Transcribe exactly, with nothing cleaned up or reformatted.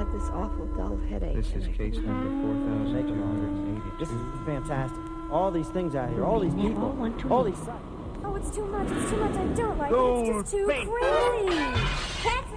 had this awful dull headache. This is case number four thousand two hundred eighty-two. This is fantastic. All these things out here, all these people, all these sights. Oh, it's too much, it's too much. I don't like it. Gold It's just too bait. crazy. That's